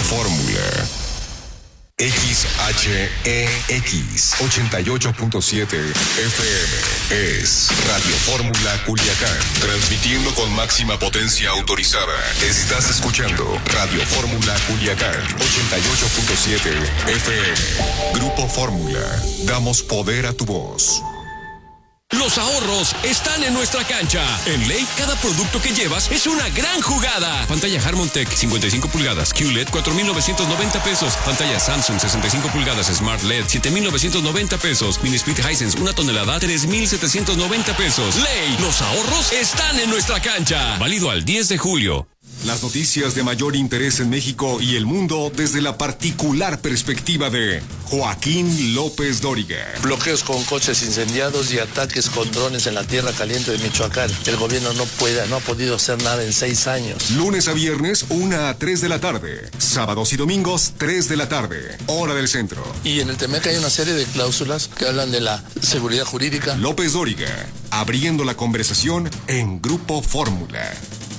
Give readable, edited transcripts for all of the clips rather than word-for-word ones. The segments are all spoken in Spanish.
Fórmula. XHEX 88.7 FM es Radio Fórmula Culiacán, transmitiendo con máxima potencia autorizada. Estás escuchando Radio Fórmula Culiacán 88.7 FM. Grupo Fórmula, damos poder a tu voz. Los ahorros están en nuestra cancha. En Ley, cada producto que llevas es una gran jugada. Pantalla Harmon Tech 55 pulgadas QLED 4,990 pesos. Pantalla Samsung 65 pulgadas Smart LED 7,990 pesos. Mini Split Hisense 1 tonelada 3,790 pesos. Ley, los ahorros están en nuestra cancha. Válido al 10 de julio. Las noticias de mayor interés en México y el mundo desde la particular perspectiva de Joaquín López Dóriga. Bloqueos con coches incendiados y ataques con drones en la tierra caliente de Michoacán. El gobierno no ha podido hacer nada en 6 años. Lunes a viernes, 1 a 3 de la tarde. Sábados y domingos, 3 de la tarde. Hora del centro. Y en el TEMEC hay una serie de cláusulas que hablan de la seguridad jurídica. López Dóriga, abriendo la conversación en Grupo Fórmula.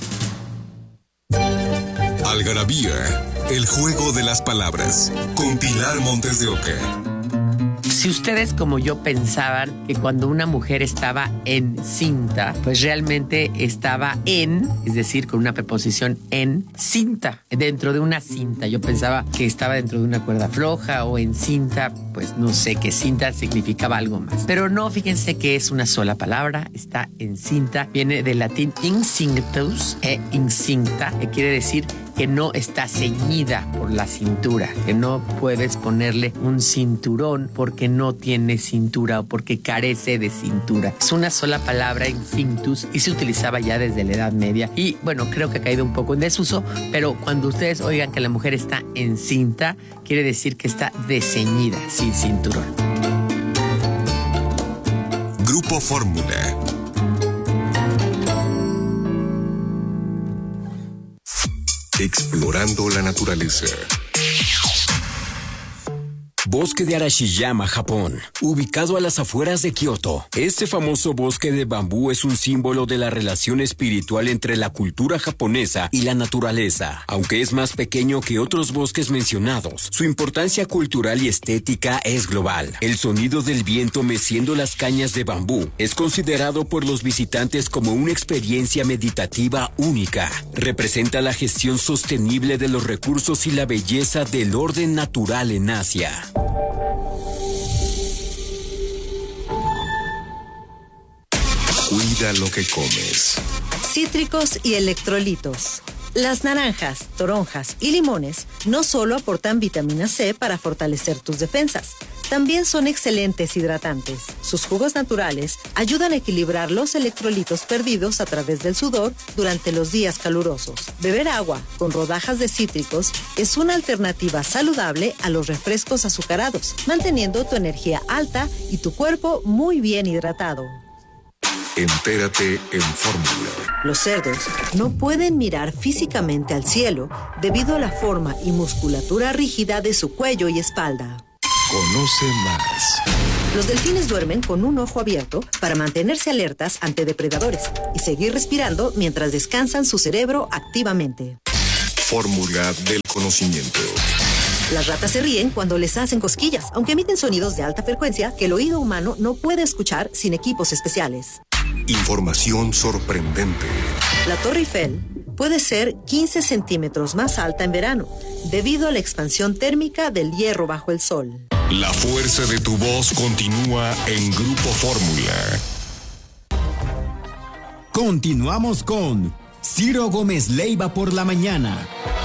Algarabía, el juego de las palabras, con Pilar Montes de Oca. Si ustedes como yo pensaban que cuando una mujer estaba encinta, pues realmente estaba es decir, con una preposición en cinta, dentro de una cinta. Yo pensaba que estaba dentro de una cuerda floja o en cinta, pues no sé, que cinta significaba algo más. Pero no, fíjense que es una sola palabra, está encinta, viene del latín incinctus incinta, que quiere decir que no está ceñida por la cintura, que no puedes ponerle un cinturón porque no tiene cintura o porque carece de cintura. Es una sola palabra, incinctus, y se utilizaba ya desde la Edad Media. Y bueno, creo que ha caído un poco en desuso, pero cuando ustedes oigan que la mujer está encinta, quiere decir que está desceñida, sin cinturón. Grupo Fórmula. Explorando la naturaleza. Bosque de Arashiyama, Japón, ubicado a las afueras de Kioto. Este famoso bosque de bambú es un símbolo de la relación espiritual entre la cultura japonesa y la naturaleza. Aunque es más pequeño que otros bosques mencionados, su importancia cultural y estética es global. El sonido del viento meciendo las cañas de bambú es considerado por los visitantes como una experiencia meditativa única. Representa la gestión sostenible de los recursos y la belleza del orden natural en Asia. Cuida lo que comes. Cítricos y electrolitos. Las naranjas, toronjas y limones no solo aportan vitamina C para fortalecer tus defensas, también son excelentes hidratantes. Sus jugos naturales ayudan a equilibrar los electrolitos perdidos a través del sudor durante los días calurosos. Beber agua con rodajas de cítricos es una alternativa saludable a los refrescos azucarados, manteniendo tu energía alta y tu cuerpo muy bien hidratado. Entérate en Fórmula. Los cerdos no pueden mirar físicamente al cielo debido a la forma y musculatura rígida de su cuello y espalda. Conoce más. Los delfines duermen con un ojo abierto para mantenerse alertas ante depredadores y seguir respirando mientras descansan su cerebro activamente. Fórmula del conocimiento. Las ratas se ríen cuando les hacen cosquillas, aunque emiten sonidos de alta frecuencia que el oído humano no puede escuchar sin equipos especiales. Información sorprendente. La Torre Eiffel puede ser 15 centímetros más alta en verano, debido a la expansión térmica del hierro bajo el sol. La fuerza de tu voz continúa en Grupo Fórmula. Continuamos con Ciro Gómez Leiva por la mañana.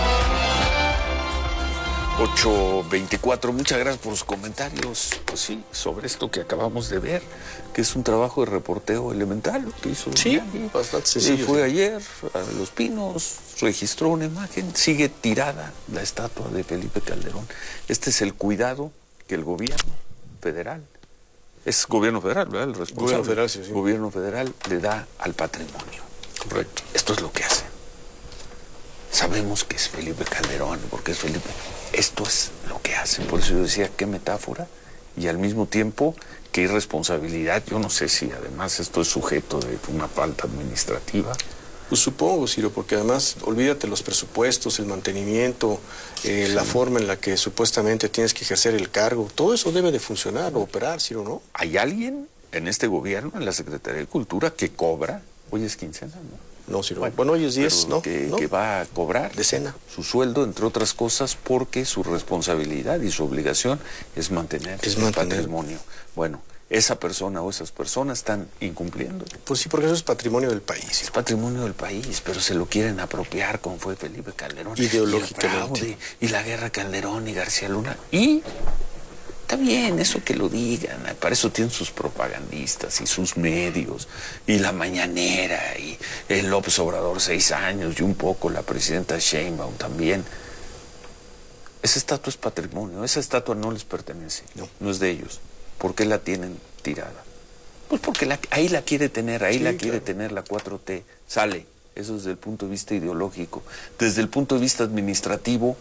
8:24, muchas gracias por sus comentarios. Pues sí, sobre esto que acabamos de ver, que es un trabajo de reporteo elemental, lo que hizo. Sí, bastante sencillo. Fue ayer a Los Pinos, registró una imagen, sigue tirada la estatua de Felipe Calderón. Este es el cuidado que el gobierno federal, es gobierno federal, ¿verdad? El responsable. Gobierno federal, sí. Gobierno federal le da al patrimonio. Correcto. Esto es lo que hace. Sabemos que es Felipe Calderón, porque es Felipe. Esto es lo que hacen. Por eso yo decía, qué metáfora, y al mismo tiempo, qué irresponsabilidad. Yo no sé si además esto es sujeto de una falta administrativa Pues supongo, Ciro, porque además, olvídate los presupuestos, el mantenimiento, la forma en la que supuestamente tienes que ejercer el cargo, todo eso debe de funcionar o operar, Ciro, ¿no? ¿Hay alguien en este gobierno, en la Secretaría de Cultura, que cobra? Hoy es quincena, ¿no? No, Ciro. Bueno, hoy es 10, ¿no? Que ¿no? que va a cobrar decena su sueldo, entre otras cosas, porque su responsabilidad y su obligación es mantener el patrimonio. Bueno, esa persona o esas personas están incumpliendo. Pues sí, porque eso es patrimonio del país. Es patrimonio del país, pero se lo quieren apropiar como fue Felipe Calderón. Ideológicamente. Y la guerra Calderón y García Luna. Y está bien eso que lo digan, para eso tienen sus propagandistas y sus medios, y la mañanera, y el López Obrador 6 años, y un poco la presidenta Sheinbaum también. Esa estatua es patrimonio, esa estatua no les pertenece, no es de ellos. ¿Por qué la tienen tirada? Pues porque ahí la quiere tener, quiere tener la 4T, sale, eso desde el punto de vista ideológico. Desde el punto de vista administrativo,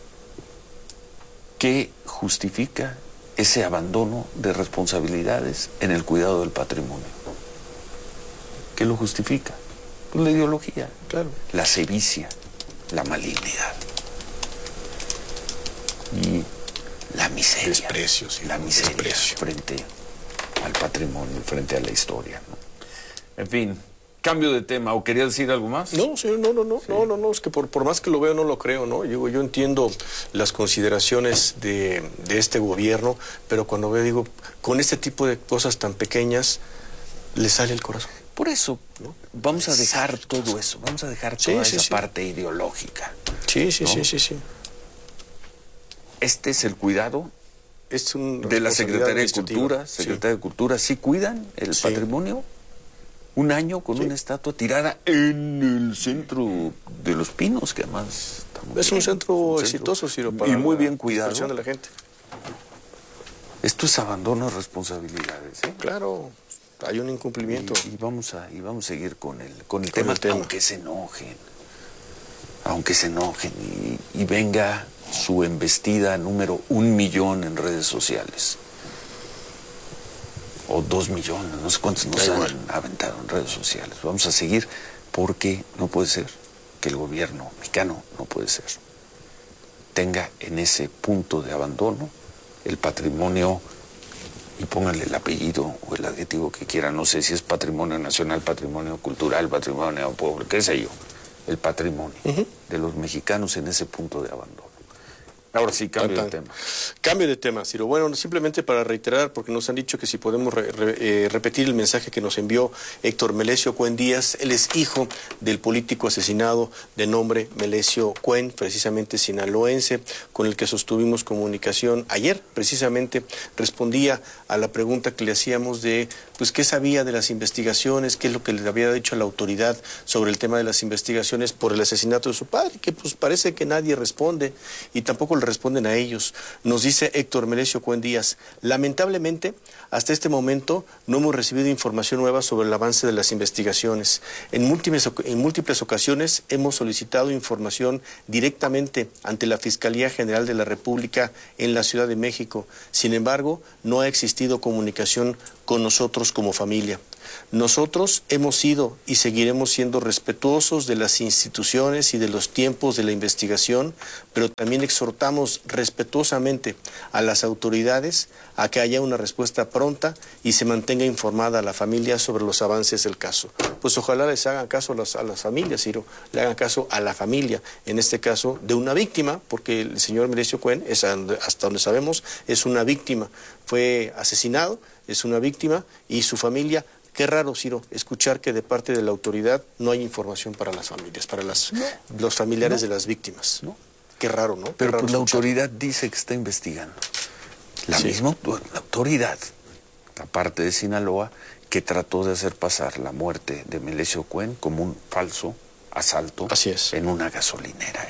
¿qué justifica ese abandono de responsabilidades en el cuidado del patrimonio? ¿Qué lo justifica? Pues la ideología, claro, la sevicia, la malignidad y la miseria. Desprecio, sí, la miseria desprecio frente al patrimonio, frente a la historia, ¿no? En fin, cambio de tema. ¿O quería decir algo más? No, señor, no, es que por más que lo veo no lo creo, ¿no? Yo entiendo las consideraciones de este gobierno, pero cuando veo, digo, con este tipo de cosas tan pequeñas, le sale el corazón. Por eso, ¿no? Vamos a dejar todo eso, vamos a dejar toda esa parte ideológica. Sí. Este es el cuidado de la Secretaría de Cultura. Secretaría de Cultura, ¿sí cuidan el patrimonio? Un año con una estatua tirada en el centro de Los Pinos, que además es un centro exitoso, Ciro, para y muy bien cuidado de la gente. Esto es abandono de responsabilidades, ¿eh? Claro, hay un incumplimiento. Y vamos a seguir con el tema, aunque se enojen y venga su embestida número 1 millón en redes sociales. O 2 millones, no sé cuántos nos han aventado en redes sociales. Vamos a seguir porque no puede ser que el gobierno mexicano, no puede ser, tenga en ese punto de abandono el patrimonio, y pónganle el apellido o el adjetivo que quieran, no sé si es patrimonio nacional, patrimonio cultural, patrimonio pobre, qué sé yo, el patrimonio de los mexicanos en ese punto de abandono. Ahora sí, cambio de tema. Cambio de tema, Ciro. Bueno, simplemente para reiterar, porque nos han dicho que si podemos repetir el mensaje que nos envió Héctor Melesio Cuen Díaz. Él es hijo del político asesinado de nombre Melesio Cuen, precisamente sinaloense, con el que sostuvimos comunicación ayer. Precisamente respondía a la pregunta que le hacíamos de, pues, qué sabía de las investigaciones, qué es lo que le había dicho a la autoridad sobre el tema de las investigaciones por el asesinato de su padre, que pues parece que nadie responde y tampoco le responden a ellos. Nos dice Héctor Melesio Cuen Díaz: lamentablemente, hasta este momento no hemos recibido información nueva sobre el avance de las investigaciones. En múltiples ocasiones hemos solicitado información directamente ante la Fiscalía General de la República en la Ciudad de México. Sin embargo, no ha existido comunicación con nosotros como familia. Nosotros hemos sido y seguiremos siendo respetuosos de las instituciones y de los tiempos de la investigación, pero también exhortamos respetuosamente a las autoridades a que haya una respuesta pronta y se mantenga informada a la familia sobre los avances del caso. Pues ojalá les hagan caso a las familias, Ciro, le hagan caso a la familia, en este caso de una víctima, porque el señor Melesio Cuen, hasta donde sabemos, es una víctima, fue asesinado, es una víctima, y su familia. Qué raro, Ciro, escuchar que de parte de la autoridad no hay información para las familias, para los familiares de las víctimas. ¿No? Qué raro, ¿no? Pero raro pues la autoridad dice que está investigando. La misma autoridad, la parte de Sinaloa, que trató de hacer pasar la muerte de Melesio Cuen como un falso asalto en una gasolinera.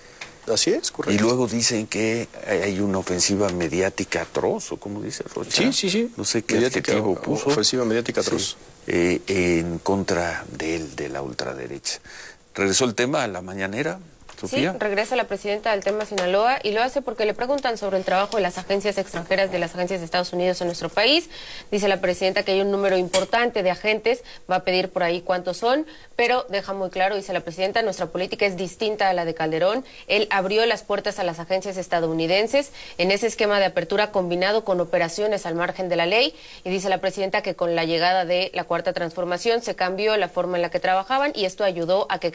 Así es, correcto. Y luego dicen que hay una ofensiva mediática atroz, o como dice Rocha. Sí. No sé qué adjetivo puso. Ofensiva mediática atroz. En contra de él, de la ultraderecha. Regresó el tema a la mañanera, Sofía. Sí, regresa la presidenta al tema Sinaloa y lo hace porque le preguntan sobre el trabajo de las agencias extranjeras, de las agencias de Estados Unidos en nuestro país. Dice la presidenta que hay un número importante de agentes, va a pedir por ahí cuántos son, pero deja muy claro, dice la presidenta, nuestra política es distinta a la de Calderón. Él abrió las puertas a las agencias estadounidenses en ese esquema de apertura combinado con operaciones al margen de la ley, y dice la presidenta que con la llegada de la Cuarta Transformación se cambió la forma en la que trabajaban y esto ayudó a que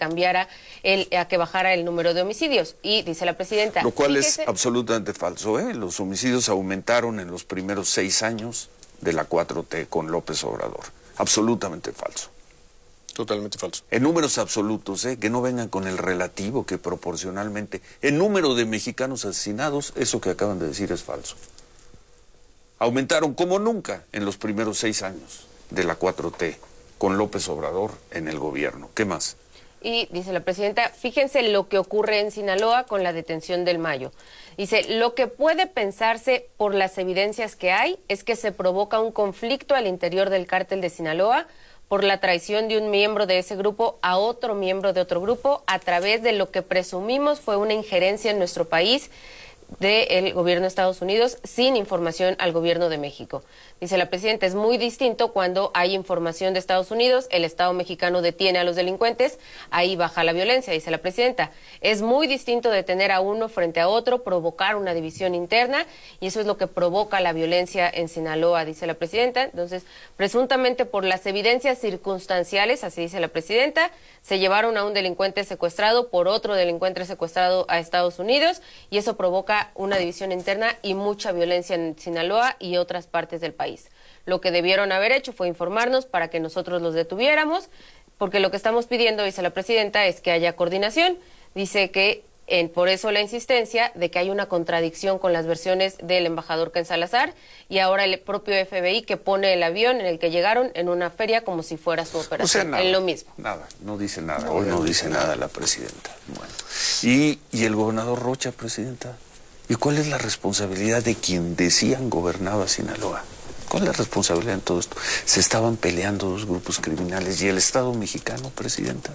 bajara el número de homicidios. Y dice la presidenta... Lo cual es absolutamente falso, ¿eh? Los homicidios aumentaron en los primeros 6 años de la 4T con López Obrador. Absolutamente falso. Totalmente falso. En números absolutos, que no vengan con el relativo, que proporcionalmente, en número de mexicanos asesinados, eso que acaban de decir es falso. Aumentaron como nunca en los primeros 6 años de la 4T, con López Obrador en el gobierno. ¿Qué más? Y dice la presidenta, fíjense lo que ocurre en Sinaloa con la detención del Mayo. Dice, lo que puede pensarse por las evidencias que hay es que se provoca un conflicto al interior del cártel de Sinaloa por la traición de un miembro de ese grupo a otro miembro de otro grupo a través de lo que presumimos fue una injerencia en nuestro país del gobierno de Estados Unidos sin información al gobierno de México. Dice la presidenta, es muy distinto cuando hay información de Estados Unidos, el Estado mexicano detiene a los delincuentes, ahí baja la violencia, dice la presidenta. Es muy distinto detener a uno frente a otro, provocar una división interna, y eso es lo que provoca la violencia en Sinaloa, dice la presidenta. Entonces, presuntamente por las evidencias circunstanciales, así dice la presidenta, se llevaron a un delincuente secuestrado por otro delincuente secuestrado a Estados Unidos, y eso provoca una división interna y mucha violencia en Sinaloa y otras partes del país. Lo que debieron haber hecho fue informarnos para que nosotros los detuviéramos, porque lo que estamos pidiendo, dice la presidenta, es que haya coordinación. Dice que por eso la insistencia de que hay una contradicción con las versiones del embajador Ken Salazar y ahora el propio FBI que pone el avión en el que llegaron en una feria como si fuera su operación. O sea, nada, en lo mismo. Nada, no dice nada. Hoy no dice nada la presidenta. Bueno. ¿Y el gobernador Rocha, presidenta? ¿Y cuál es la responsabilidad de quien decían gobernaba Sinaloa? ¿Cuál es la responsabilidad en todo esto? Se estaban peleando dos grupos criminales y el Estado mexicano, presidenta.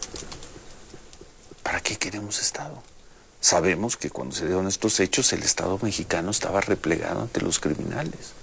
¿Para qué queremos Estado? Sabemos que cuando se dieron estos hechos el Estado mexicano estaba replegado ante los criminales.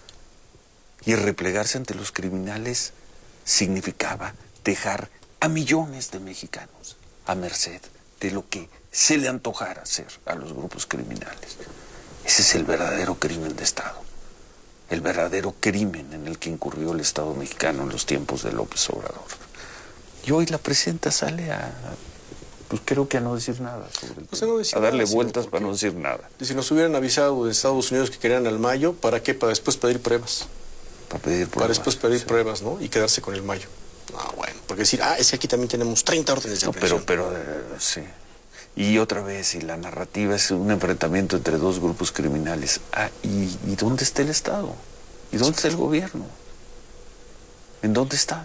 Y el replegarse ante los criminales significaba dejar a millones de mexicanos a merced de lo que se le antojara hacer a los grupos criminales. Ese es el verdadero crimen de Estado. El verdadero crimen en el que incurrió el Estado mexicano en los tiempos de López Obrador. Y hoy la presidenta sale pues creo que a no decir nada sobre el tema. A darle vueltas para no decir nada. Si nos hubieran avisado de Estados Unidos que querían al Mayo, ¿para qué? Para después pedir pruebas. Para pedir pruebas. Para después pedir pruebas, ¿no? Y quedarse con el Mayo. Ah, bueno, porque decir, es que aquí también tenemos 30 órdenes de aprehensión. Pero sí. Y otra vez, y la narrativa es un enfrentamiento entre dos grupos criminales. ¿Y dónde está el Estado? ¿Y dónde está el gobierno? ¿En dónde está?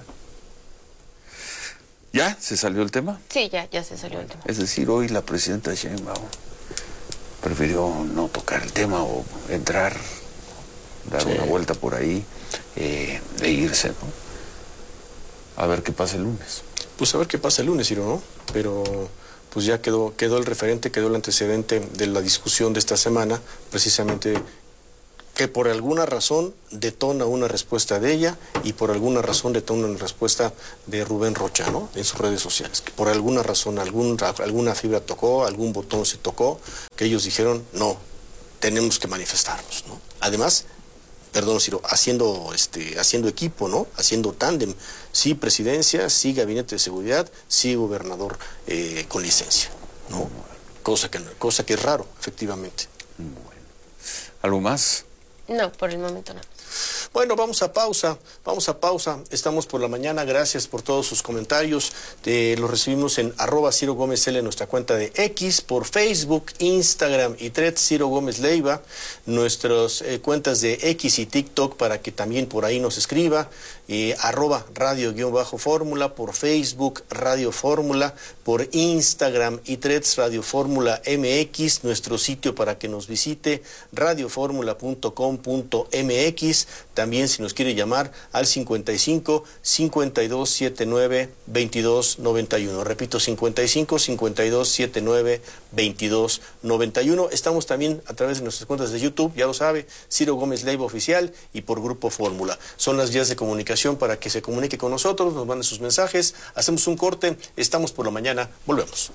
¿Ya se salió el tema? Sí, ya se salió el tema. Es decir, hoy la presidenta Sheinbaum prefirió no tocar el tema o entrar, dar una vuelta por ahí e irse, ¿no? A ver qué pasa el lunes. Pues a ver qué pasa el lunes, Ciro, ¿no? Pero pues ya quedó el referente, quedó el antecedente de la discusión de esta semana, precisamente que por alguna razón detona una respuesta de ella y por alguna razón detona una respuesta de Rubén Rocha, ¿no? En sus redes sociales. Que por alguna razón, alguna fibra tocó, algún botón se tocó, que ellos dijeron, no, tenemos que manifestarnos, ¿no? Además, perdón, Ciro, haciendo equipo, ¿no? Haciendo tándem. Sí presidencia, sí gabinete de seguridad, sí gobernador con licencia, ¿no? Cosa que es raro, efectivamente. Bueno. ¿Algo más? No, por el momento no. Bueno, vamos a pausa. Estamos por la mañana. Gracias por todos sus comentarios. Los recibimos en @Ciro Gómez L, nuestra cuenta de X, por Facebook, Instagram y Threads, Ciro Gómez Leiva, nuestras cuentas de X y TikTok para que también por ahí nos escriba, @radio_fórmula, por Facebook, Radio Fórmula, por Instagram y Threads, Radio Fórmula MX, nuestro sitio para que nos visite, radioformula.com.mx. también si nos quiere llamar al 55 52 79 22 91. Repito, 55 52 79 22 91. Estamos también a través de nuestras cuentas de YouTube, ya lo sabe, Ciro Gómez Leiva Oficial y por Grupo Fórmula. Son las vías de comunicación para que se comunique con nosotros, nos manden sus mensajes. Hacemos un corte, estamos por la mañana, volvemos.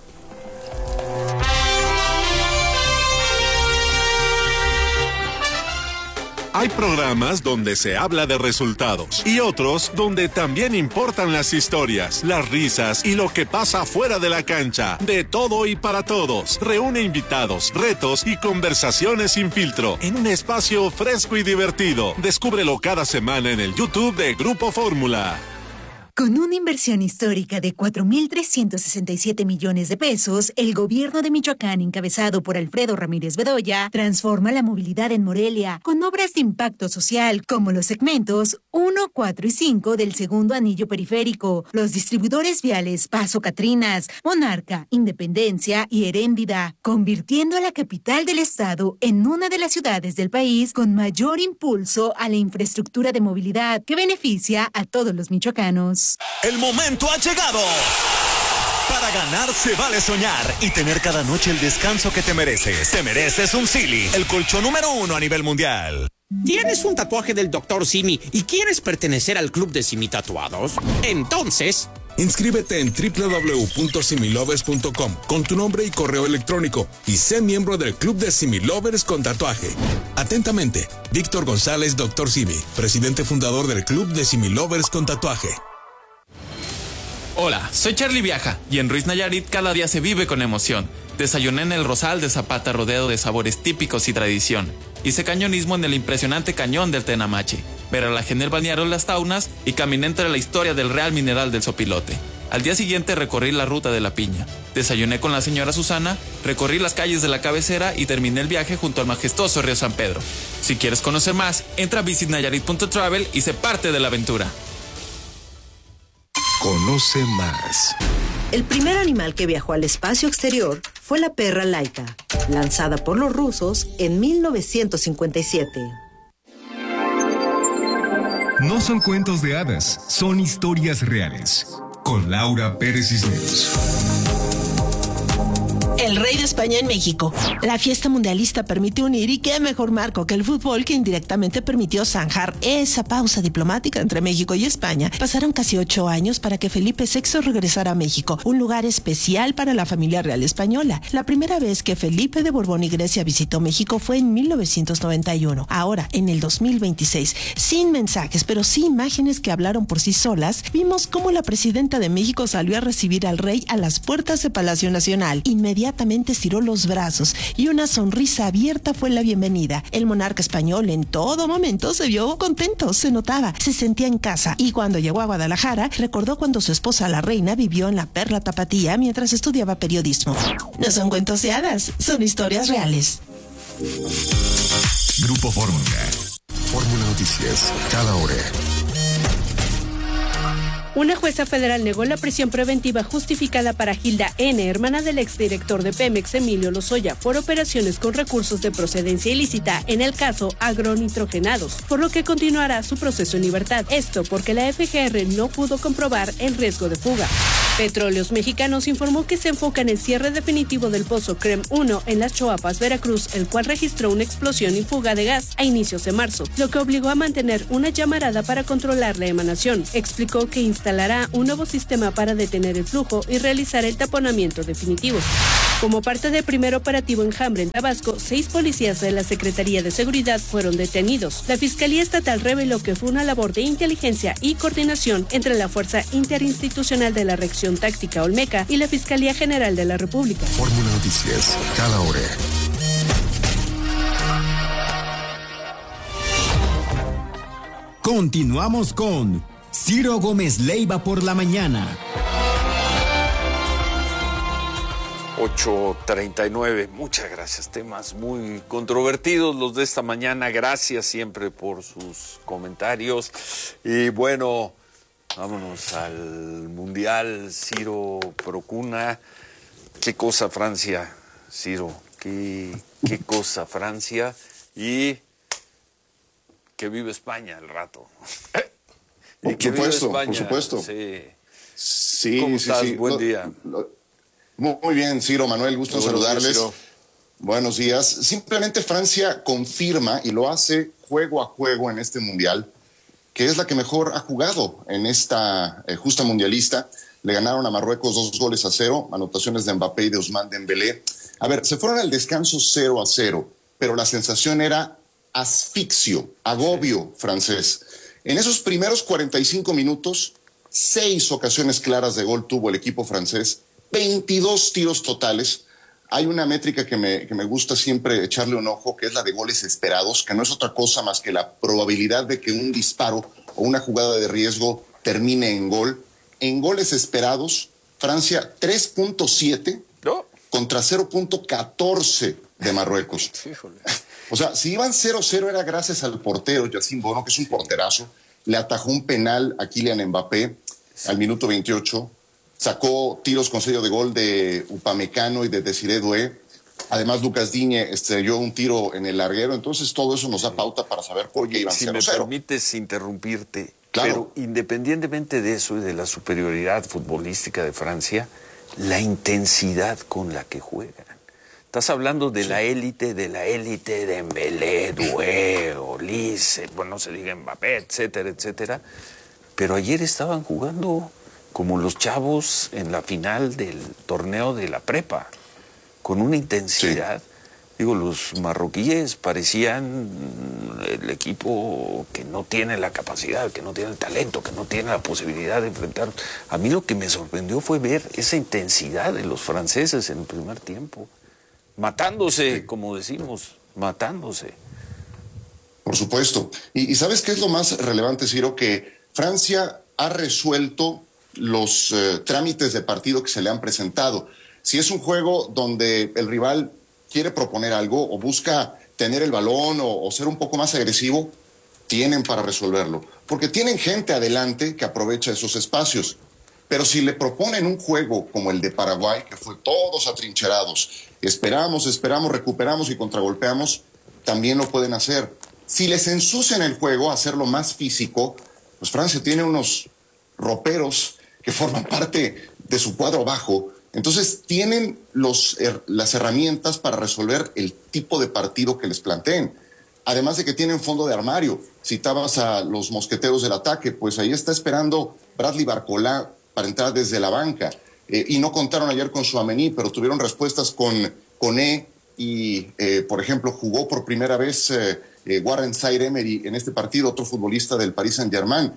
Hay programas donde se habla de resultados y otros donde también importan las historias, las risas y lo que pasa fuera de la cancha. De todo y para todos. Reúne invitados, retos y conversaciones sin filtro en un espacio fresco y divertido. Descúbrelo cada semana en el YouTube de Grupo Fórmula. Con una inversión histórica de 4.367 millones de pesos, el gobierno de Michoacán, encabezado por Alfredo Ramírez Bedoya, transforma la movilidad en Morelia con obras de impacto social como los segmentos 1, 4 y 5 del segundo anillo periférico, los distribuidores viales Paso Catrinas, Monarca, Independencia y Heréndida, convirtiendo a la capital del estado en una de las ciudades del país con mayor impulso a la infraestructura de movilidad que beneficia a todos los michoacanos. El momento ha llegado. Para ganar se vale soñar y tener cada noche el descanso que te mereces. Te mereces un Silly, el colchón número 1 a nivel mundial. ¿Tienes un tatuaje del Dr. Simi y quieres pertenecer al club de Simi Tatuados? Entonces, inscríbete en www.similovers.com con tu nombre y correo electrónico y sé miembro del club de Similovers con tatuaje. Atentamente, Víctor González, Dr. Simi, presidente fundador del club de Similovers con tatuaje. Hola, soy Charlie Viaja y en Ruiz Nayarit cada día se vive con emoción. Desayuné en el Rosal de Zapata rodeado de sabores típicos y tradición. Hice cañonismo en el impresionante cañón del Tenamache. Me relajé en el balneario Las Taunas y caminé entre la historia del Real Mineral del Sopilote. Al día siguiente recorrí la ruta de la Piña. Desayuné con la señora Susana, recorrí las calles de la cabecera y terminé el viaje junto al majestuoso río San Pedro. Si quieres conocer más, entra a visitnayarit.travel y sé parte de la aventura. Conoce más. El primer animal que viajó al espacio exterior fue la perra Laika, lanzada por los rusos en 1957. No son cuentos de hadas, son historias reales. Con Laura Pérez Cisneros. El rey de España en México. La fiesta mundialista permite unir y qué mejor marco que el fútbol que indirectamente permitió zanjar esa pausa diplomática entre México y España. Pasaron casi 8 años para que Felipe VI regresara a México, un lugar especial para la familia real española. La primera vez que Felipe de Borbón y Grecia visitó México fue en 1991. Ahora, en el 2026, sin mensajes, pero sí imágenes que hablaron por sí solas, vimos cómo la presidenta de México salió a recibir al rey a las puertas de Palacio Nacional. Inmediatamente estiró los brazos y una sonrisa abierta fue la bienvenida. El monarca español en todo momento se vio contento, se notaba, se sentía en casa y cuando llegó a Guadalajara recordó cuando su esposa la reina vivió en la Perla Tapatía mientras estudiaba periodismo. No son cuentos de hadas, son historias reales. Grupo Fórmula. Fórmula Noticias, cada hora. Una jueza federal negó la prisión preventiva justificada para Gilda N., hermana del exdirector de Pemex, Emilio Lozoya, por operaciones con recursos de procedencia ilícita en el caso agronitrogenados, por lo que continuará su proceso en libertad. Esto porque la FGR no pudo comprobar el riesgo de fuga. Petróleos Mexicanos informó que se enfoca en el cierre definitivo del pozo CREM 1 en Las Choapas, Veracruz, el cual registró una explosión y fuga de gas a inicios de marzo, lo que obligó a mantener una llamarada para controlar la emanación. Explicó que instalará un nuevo sistema para detener el flujo y realizar el taponamiento definitivo. Como parte del primer operativo Enjambre en Tabasco, 6 policías de la Secretaría de Seguridad fueron detenidos. La Fiscalía Estatal reveló que fue una labor de inteligencia y coordinación entre la Fuerza Interinstitucional de la Reacción Táctica Olmeca y la Fiscalía General de la República. Fórmula Noticias, cada hora. Continuamos con Ciro Gómez Leiva por la mañana. 8:39, muchas gracias. Temas muy controvertidos los de esta mañana. Gracias siempre por sus comentarios. Y bueno, vámonos al Mundial. Ciro Procuna. ¿Qué cosa Francia, Ciro? ¿Qué cosa Francia? Y que vive España al rato. Por supuesto. Sí. Sí, ¿Cómo estás? sí. Buen día. Muy bien, Ciro, Manuel, gusto en saludarles. Ciro. Buenos días. Simplemente Francia confirma, y lo hace juego a juego en este Mundial, que es la que mejor ha jugado en esta justa mundialista. Le ganaron a Marruecos 2-0, anotaciones de Mbappé y de Ousmane Dembélé. A ver, se fueron al descanso 0-0, pero la sensación era asfixio, agobio francés. En esos primeros 45 minutos, 6 ocasiones claras de gol tuvo el equipo francés, 22 tiros totales. Hay una métrica que me gusta siempre echarle un ojo, que es la de goles esperados, que no es otra cosa más que la probabilidad de que un disparo o una jugada de riesgo termine en gol. En goles esperados, Francia 3.7 contra 0.14 de Marruecos. O sea, si iban 0-0 era gracias al portero, Yacine Bono, que es un porterazo. Le atajó un penal a Kylian Mbappé al minuto 28. Sacó tiros con sello de gol de Upamecano y de Desiré Doué. Además, Lucas Digne estrelló un tiro en el larguero. Entonces, todo eso nos da pauta para saber por qué iban 0-0. Si me permites interrumpirte, claro. Pero independientemente de eso y de la superioridad futbolística de Francia, la intensidad con la que juegan. Estás hablando de la élite, de Dembélé, Doué, Olise, bueno, no se diga Mbappé, etcétera, etcétera. Pero ayer estaban jugando como los chavos en la final del torneo de la prepa, con una intensidad. Digo, los marroquíes parecían el equipo que no tiene la capacidad, que no tiene el talento, que no tiene la posibilidad de enfrentar. A mí lo que me sorprendió fue ver esa intensidad de los franceses en el primer tiempo. Matándose, como decimos, matándose. Por supuesto. Y ¿sabes qué es lo más relevante, Ciro? Que Francia ha resuelto los trámites de partido que se le han presentado. Si es un juego donde el rival quiere proponer algo o busca tener el balón o ser un poco más agresivo, tienen para resolverlo. Porque tienen gente adelante que aprovecha esos espacios. Pero si le proponen un juego como el de Paraguay, que fue todos atrincherados, esperamos, recuperamos y contragolpeamos, también lo pueden hacer. Si les ensucian el juego, hacerlo más físico, pues Francia tiene unos roperos que forman parte de su cuadro bajo. Entonces tienen las herramientas para resolver el tipo de partido que les planteen. Además de que tienen fondo de armario. Citabas a los mosqueteros del ataque, pues ahí está esperando Bradley Barcola para entrar desde la banca. Y no contaron ayer con Tchouaméni, pero tuvieron respuestas con Koné y, por ejemplo, jugó por primera vez Warren Zaïre-Emery en este partido, otro futbolista del Paris Saint-Germain.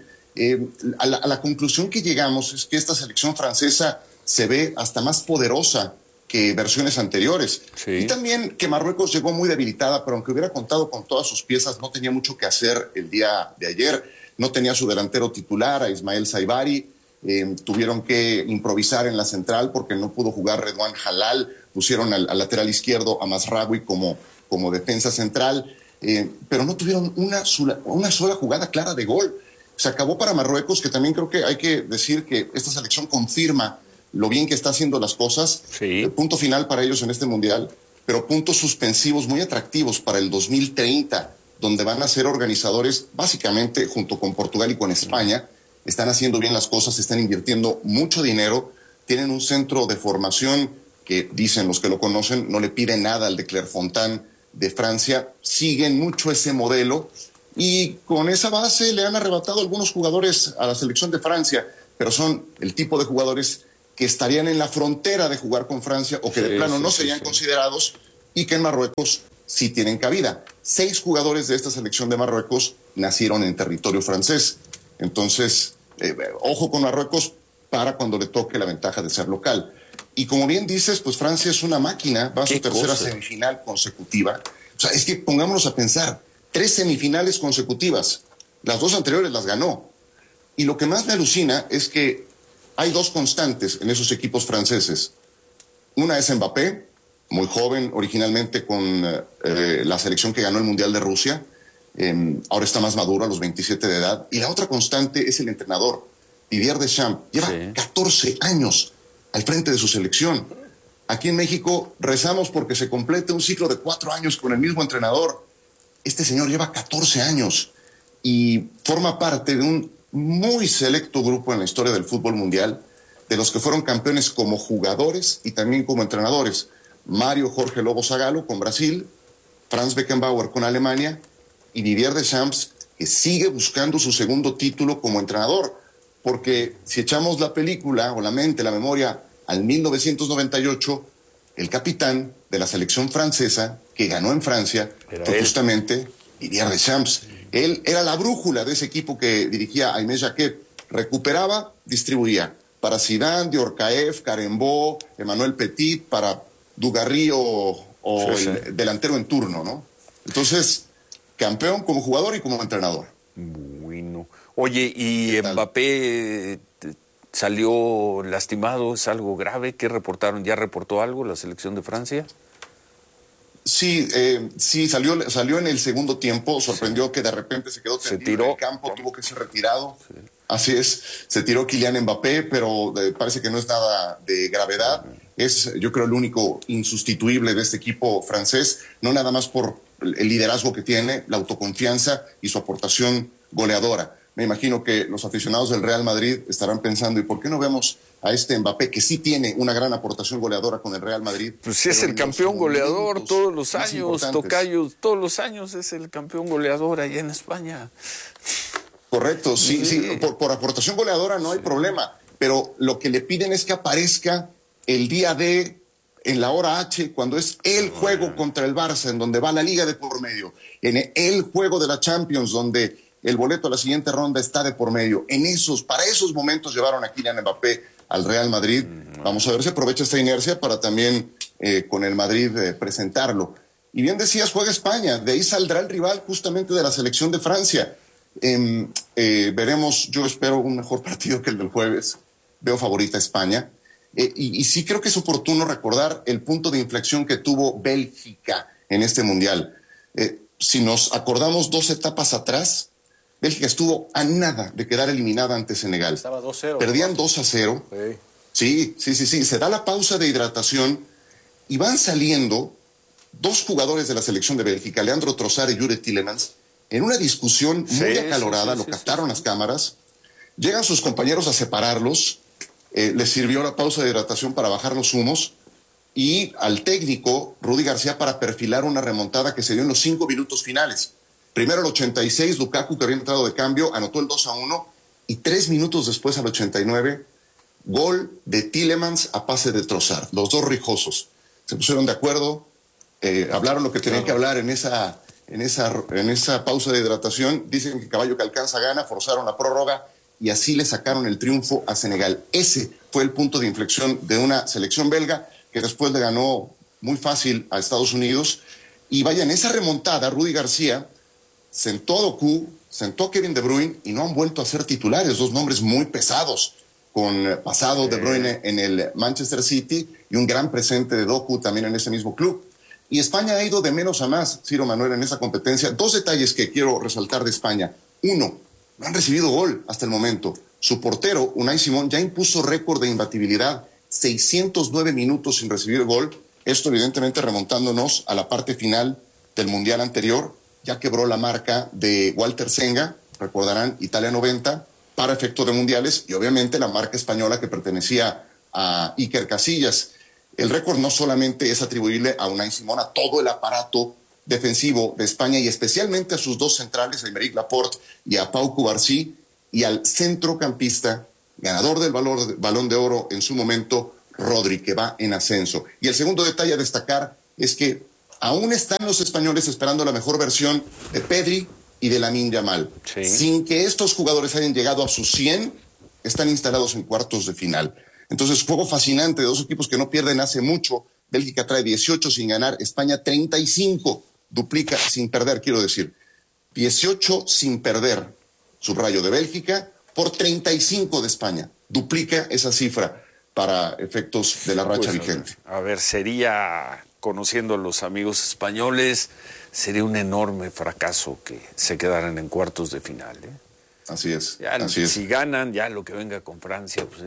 A la conclusión que llegamos es que esta selección francesa se ve hasta más poderosa que versiones anteriores. Sí. Y también que Marruecos llegó muy debilitada, pero aunque hubiera contado con todas sus piezas, no tenía mucho que hacer el día de ayer. No tenía su delantero titular, a Ismael Saibari. Tuvieron que improvisar en la central porque no pudo jugar Redouane Halal. Pusieron al lateral izquierdo a Mazraoui como defensa central. Pero no tuvieron una sola jugada clara de gol. Se acabó para Marruecos, que también creo que hay que decir que esta selección confirma lo bien que está haciendo las cosas. Sí. Punto final para ellos en este Mundial, pero puntos suspensivos muy atractivos para el 2030, donde van a ser organizadores básicamente junto con Portugal y con España. Están haciendo bien las cosas, están invirtiendo mucho dinero, tienen un centro de formación que, dicen los que lo conocen, no le pide nada al de Clairefontaine de Francia. Siguen mucho ese modelo y con esa base le han arrebatado algunos jugadores a la selección de Francia, pero son el tipo de jugadores que estarían en la frontera de jugar con Francia o que de plano no serían considerados y que en Marruecos sí tienen cabida. 6 jugadores de esta selección de Marruecos nacieron en territorio francés. Entonces, ojo con Marruecos para cuando le toque la ventaja de ser local. Y como bien dices, pues Francia es una máquina, va a su tercera semifinal consecutiva. O sea, es que pongámonos a pensar, 3 semifinales consecutivas. Las 2 anteriores las ganó. Y lo que más me alucina es que hay 2 constantes en esos equipos franceses. Una es Mbappé, muy joven, originalmente con la selección que ganó el Mundial de Rusia. Ahora está más maduro, a los 27 de edad. Y la otra constante es el entrenador, Didier Deschamps. Lleva 14 años al frente de su selección. Aquí en México rezamos porque se complete un ciclo de 4 años con el mismo entrenador. Este señor lleva 14 años. y forma parte de un muy selecto grupo en la historia del fútbol mundial, de los que fueron campeones como jugadores y también como entrenadores. Mario Jorge Lobo Zagallo con Brasil, Franz Beckenbauer con Alemania y Didier Deschamps, que sigue buscando su segundo título como entrenador. Porque si echamos la película o la memoria al 1998, el capitán de la selección francesa que ganó en Francia fue justamente Didier Deschamps. Él era la brújula de ese equipo que dirigía Aimé Jacquet. Recuperaba, distribuía. Para Zidane, Diorcaeff, Carembó, Emmanuel Petit, para Dugarry o el delantero en turno, ¿no? Entonces, campeón como jugador y como entrenador. Bueno. Oye, y Mbappé salió lastimado, ¿es algo grave? ¿Qué reportaron? ¿Ya reportó algo la selección de Francia? Sí, salió en el segundo tiempo, sorprendió que de repente se quedó tendido en el campo, tuvo que ser retirado. Sí. Así es, se tiró Kylian Mbappé, pero parece que no es nada de gravedad. Es, yo creo, el único insustituible de este equipo francés, no nada más por el liderazgo que tiene, la autoconfianza y su aportación goleadora. Me imagino que los aficionados del Real Madrid estarán pensando, ¿y por qué no vemos a este Mbappé, que sí tiene una gran aportación goleadora con el Real Madrid? Pues sí, es el campeón goleador todos los años, tocayo, todos los años es el campeón goleador allá en España. Correcto, sí, por aportación goleadora no hay problema, pero lo que le piden es que aparezca el día D, en la hora H, cuando es el juego contra el Barça, en donde va la Liga de por medio, en el juego de la Champions, donde el boleto a la siguiente ronda está de por medio. Para esos momentos llevaron a Kylian Mbappé al Real Madrid. Vamos a ver si aprovecha esta inercia para también con el Madrid presentarlo. Y bien decías, juega España, de ahí saldrá el rival justamente de la selección de Francia. Veremos, yo espero un mejor partido que el del jueves. Veo favorita a España. Y sí creo que es oportuno recordar el punto de inflexión que tuvo Bélgica en este Mundial. Si nos acordamos 2 etapas atrás, Bélgica estuvo a nada de quedar eliminada ante Senegal. Estaba 2-0. Perdían 2-0. Sí. Se da la pausa de hidratación y van saliendo 2 jugadores de la selección de Bélgica, Leandro Trossard y Jure Tielemans, en una discusión muy acalorada, lo captaron las cámaras. Llegan sus compañeros a separarlos, les sirvió la pausa de hidratación para bajar los humos, y al técnico, Rudy García, para perfilar una remontada que se dio en los 5 minutos finales. Primero al 86, Lukaku, que había entrado de cambio, anotó el 2-1, y 3 minutos después, al 89, gol de Tielemans a pase de Trossard. Los 2 rijosos se pusieron de acuerdo, hablaron lo que tenían que hablar en esa pausa de hidratación. Dicen que caballo que alcanza gana, forzaron la prórroga y así le sacaron el triunfo a Senegal. Ese fue el punto de inflexión de una selección belga que después le ganó muy fácil a Estados Unidos. Y vaya, en esa remontada, Rudy García sentó a Doku, sentó a Kevin De Bruyne y no han vuelto a ser titulares, 2 nombres muy pesados, con pasado De Bruyne en el Manchester City y un gran presente de Doku también en ese mismo club. Y España ha ido de menos a más, Ciro Manuel, en esa competencia. 2 detalles que quiero resaltar de España. 1, no han recibido gol hasta el momento. Su portero, Unai Simón, ya impuso récord de imbatibilidad, 609 minutos sin recibir gol. Esto evidentemente remontándonos a la parte final del Mundial anterior. Ya quebró la marca de Walter Senga, recordarán, Italia 90, para efecto de mundiales, y obviamente la marca española que pertenecía a Iker Casillas. El récord no solamente es atribuible a Unai Simón, a todo el aparato defensivo de España y especialmente a sus 2 centrales, a Aymeric Laporte y a Pau Cubarsí, y al centrocampista, ganador del Balón de Oro en su momento, Rodri, que va en ascenso. Y el segundo detalle a destacar es que aún están los españoles esperando la mejor versión de Pedri y de Lamine Yamal. Sí. Sin que estos jugadores hayan llegado a sus 100, están instalados en cuartos de final. Entonces, juego fascinante de 2 equipos que no pierden hace mucho. Bélgica trae 18 sin ganar, España 35, duplica sin perder, quiero decir. 18 sin perder, subrayo, de Bélgica, por 35 de España. Duplica esa cifra para efectos de la racha vigente. A ver, sería, conociendo a los amigos españoles, sería un enorme fracaso que se quedaran en cuartos de final, ¿eh? Así es. Ya, si ganan, ya lo que venga con Francia, pues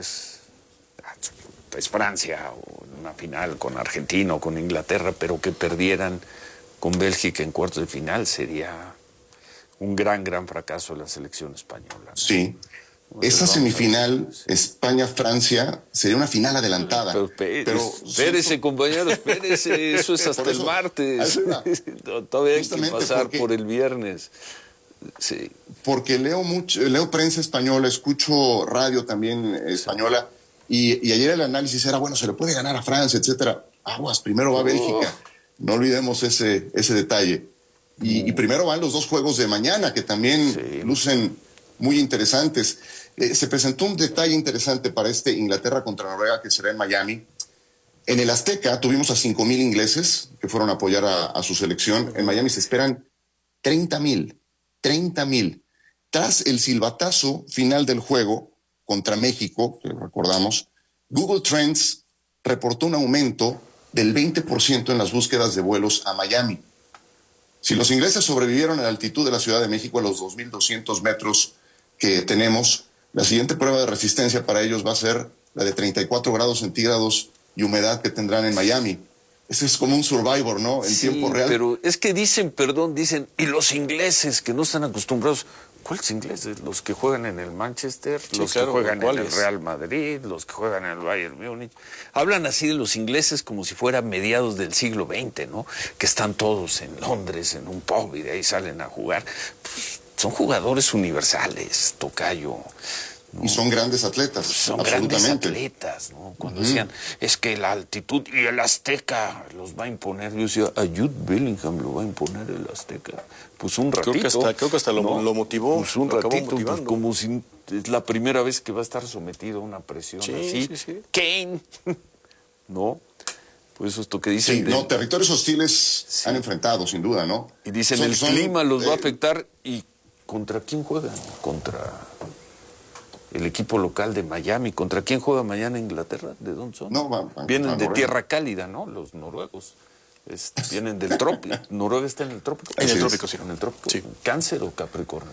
es Francia, o una final con Argentina o con Inglaterra, pero que perdieran con Bélgica en cuartos de final sería un gran fracaso de la selección española. Sí. Esa semifinal, España-Francia, sería una final adelantada. Pero espérese, compañero, espérese, eso es hasta el martes. Todavía hay que pasar por el viernes. Sí. Porque leo prensa española, escucho radio también española, y ayer el análisis era, bueno, se le puede ganar a Francia, etcétera. Aguas, primero va Bélgica. No olvidemos ese detalle. Y primero van los 2 juegos de mañana, que también lucen muy interesantes. Se presentó un detalle interesante para Inglaterra contra Noruega, que será en Miami. En el Azteca tuvimos a 5,000 ingleses que fueron a apoyar a su selección. En Miami se esperan 30,000. Tras el silbatazo final del juego contra México, que recordamos, Google Trends reportó un aumento del 20% en las búsquedas de vuelos a Miami. Si los ingleses sobrevivieron a la altitud de la Ciudad de México, a los 2,200 metros que tenemos, la siguiente prueba de resistencia para ellos va a ser la de 34 grados centígrados y humedad que tendrán en Miami. Ese es como un Survivor, ¿no? En tiempo real. Pero es que dicen, y los ingleses que no están acostumbrados, ¿cuáles ingleses? Los que juegan en el Manchester, los que juegan en el Real Madrid, los que juegan en el Bayern Múnich. Hablan así de los ingleses como si fuera mediados del siglo XX, ¿no? Que están todos en Londres, en un pub, y de ahí salen a jugar. Pues, son jugadores universales, tocayo. ¿no? Y son grandes atletas. Son grandes atletas, ¿no? Cuando decían, es que la altitud y el Azteca los va a imponer. Yo decía, a Jude Bellingham lo va a imponer el Azteca. Pues un ratito. Creo que hasta lo motivó. Pues un ratito, pues como si es la primera vez que va a estar sometido a una presión así. Sí. Kane. ¿No? Pues esto que dicen. Sí, territorios hostiles han enfrentado, sin duda, ¿no? Y dicen, el clima los va a afectar. ¿Y contra quién juegan? Contra el equipo local de Miami. ¿Contra quién juega mañana Inglaterra? ¿De dónde son? Vienen de tierra cálida, ¿no? Los noruegos. Vienen del trópico. ¿Noruega está en el trópico? En el trópico, sí. En el trópico. Sí. ¿Cáncer o Capricornio?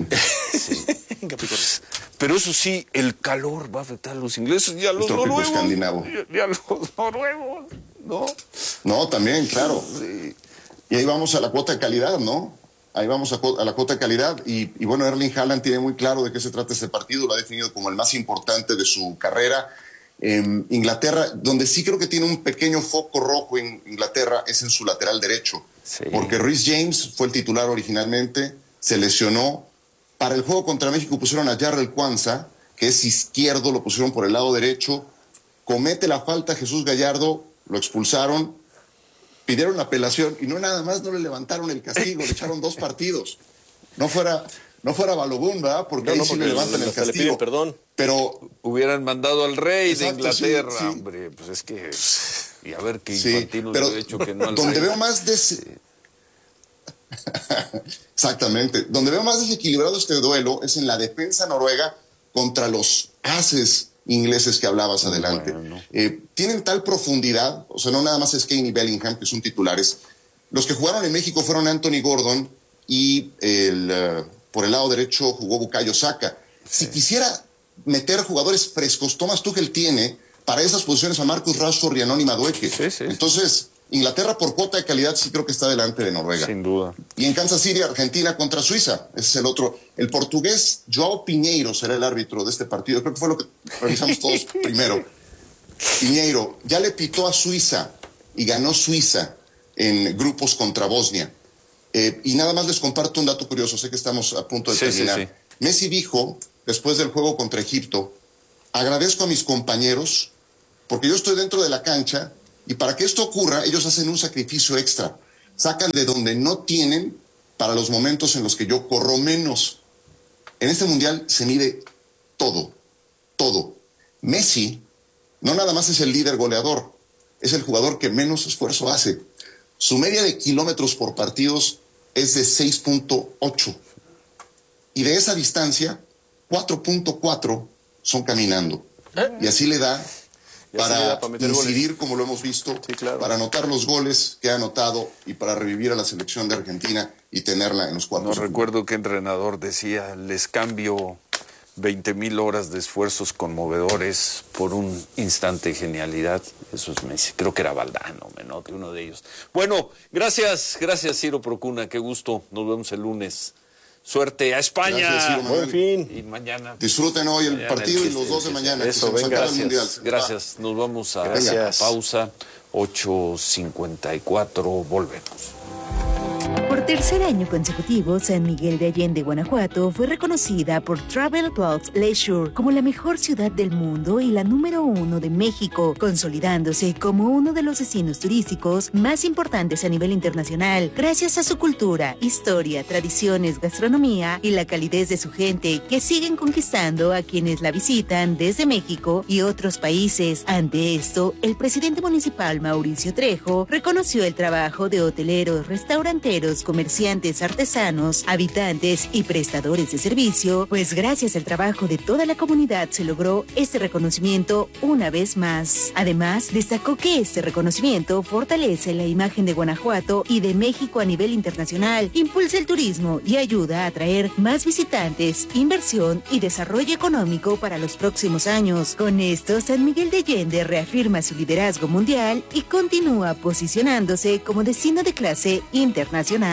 Sí. Capricornio. Pero eso sí, el calor va a afectar a los ingleses y a los noruegos. Escandinavo. Y a los noruegos, ¿no? No, también, claro. Sí. Y ahí vamos a la cuota de calidad, ¿no? Ahí vamos a la cuota de calidad. Y bueno, Erling Haaland tiene muy claro de qué se trata este partido. Lo ha definido como el más importante de su carrera. Inglaterra, donde sí creo que tiene un pequeño foco rojo en Inglaterra, es en su lateral derecho. Sí. Porque Reece James fue el titular originalmente, se lesionó. Para el juego contra México pusieron a Jarrell Kwanzaa, que es izquierdo, lo pusieron por el lado derecho. Comete la falta Jesús Gallardo, lo expulsaron, pidieron la apelación y no le levantaron el castigo, le echaron 2 partidos. No fuera Balogun, ¿verdad? Porque ahí sí le levantan el castigo. Le piden perdón. Pero hubieran mandado al rey de Inglaterra, sí. Hombre, pues es que y a ver qué Infantino le ha hecho que no al donde rey. Veo más Exactamente. Donde veo más desequilibrado este duelo es en la defensa noruega contra los ases ingleses que hablabas adelante. Bueno. Tienen tal profundidad, o sea, no nada más es Kane y Bellingham, que son titulares. Los que jugaron en México fueron Anthony Gordon y por el lado derecho jugó Bukayo Saka. Sí. Si quisiera meter jugadores frescos, Thomas Tuchel tiene para esas posiciones a Marcus Rashford y a Noni Madueke. Sí. Entonces, Inglaterra por cuota de calidad sí creo que está delante de Noruega. Sin duda. Y en Kansas City, Argentina contra Suiza. Ese es el otro. El portugués João Pinheiro será el árbitro de este partido. Creo que fue lo que revisamos todos primero. Pinheiro ya le pitó a Suiza y ganó Suiza en grupos contra Bosnia. Y nada más les comparto un dato curioso. Sé que estamos a punto de terminar. Sí. Messi dijo, después del juego contra Egipto, agradezco a mis compañeros porque yo estoy dentro de la cancha. Y para que esto ocurra, ellos hacen un sacrificio extra. Sacan de donde no tienen para los momentos en los que yo corro menos. En este mundial se mide todo. Messi no nada más es el líder goleador, es el jugador que menos esfuerzo hace. Su media de kilómetros por partidos es de 6.8. Y de esa distancia, 4.4 son caminando. Y así le da para incidir, como lo hemos visto, sí, claro. Para anotar los goles que ha anotado y para revivir a la selección de Argentina y tenerla en los cuartos. No recuerdo qué entrenador decía, les cambio 20,000 horas de esfuerzos conmovedores por un instante de genialidad. Eso es Messi. Creo que era Valdano, Menotti, uno de ellos. Bueno, gracias Ciro Procuna, qué gusto. Nos vemos el lunes. Suerte a España. Gracias, Ciro Manuel. Buen fin. Y mañana. Disfruten hoy el partido y los dos de mañana. Eso, que se nos venga. acaba el Mundial. Gracias. Nos vamos a pausa. 8:54. Volvemos. Por tercer año consecutivo, San Miguel de Allende, Guanajuato, fue reconocida por Travel Plus Leisure como la mejor ciudad del mundo y la número 1 de México, consolidándose como uno de los destinos turísticos más importantes a nivel internacional, gracias a su cultura, historia, tradiciones, gastronomía y la calidez de su gente, que siguen conquistando a quienes la visitan desde México y otros países. Ante esto, el presidente municipal, Mauricio Trejo, reconoció el trabajo de hoteleros, restauranteros, comerciantes, artesanos, habitantes y prestadores de servicio, pues gracias al trabajo de toda la comunidad se logró este reconocimiento una vez más. Además, destacó que este reconocimiento fortalece la imagen de Guanajuato y de México a nivel internacional, impulsa el turismo y ayuda a atraer más visitantes, inversión y desarrollo económico para los próximos años. Con esto, San Miguel de Allende reafirma su liderazgo mundial y continúa posicionándose como destino de clase internacional.